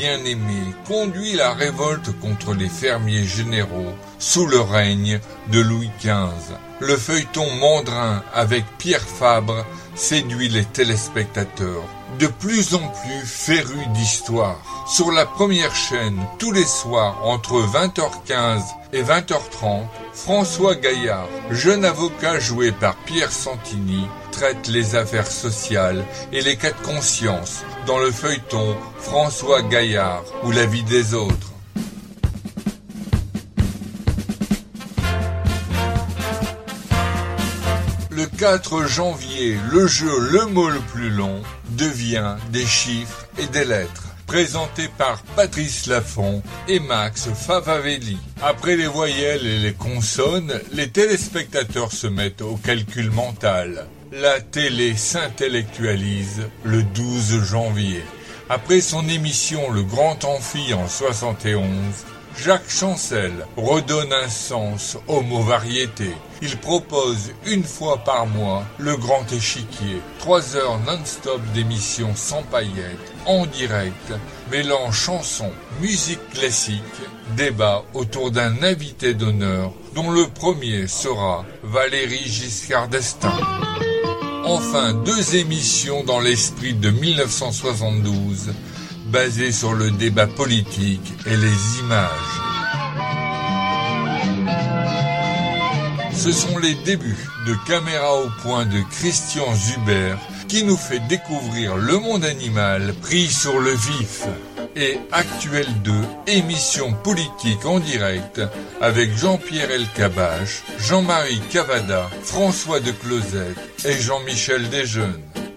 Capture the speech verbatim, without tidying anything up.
bien-aimé conduit la révolte contre les fermiers généraux sous le règne de Louis quinze. Le feuilleton Mandrin avec Pierre Fabre séduit les téléspectateurs, de plus en plus férus d'histoire. Sur la première chaîne, tous les soirs, entre vingt heures quinze et vingt heures trente, François Gaillard, jeune avocat joué par Pierre Santini, traite les affaires sociales et les cas de conscience dans le feuilleton François Gaillard ou la vie des autres. Le quatre janvier, le jeu Le mot le plus long devient des chiffres et des lettres, présenté par Patrice Laffont et Max Favavelli. Après les voyelles et les consonnes, les téléspectateurs se mettent au calcul mental. La télé s'intellectualise le douze janvier. Après son émission Le Grand Amphi en soixante et onze, Jacques Chancel redonne un sens au mot variété. Il propose une fois par mois le Grand Échiquier, trois heures non-stop d'émissions sans paillettes, en direct, mêlant chansons, musique classique, débat autour d'un invité d'honneur dont le premier sera Valéry Giscard d'Estaing. Enfin, deux émissions dans l'esprit de mille neuf cent soixante-douze, basées sur le débat politique et les images. Ce sont les débuts de Caméra au point de Christian Zuber qui nous fait découvrir le monde animal pris sur le vif. Et Actuel deux, émission politique en direct avec Jean-Pierre Elkabbach, Jean-Marie Cavada, François de Closet et Jean-Michel Desjeunes.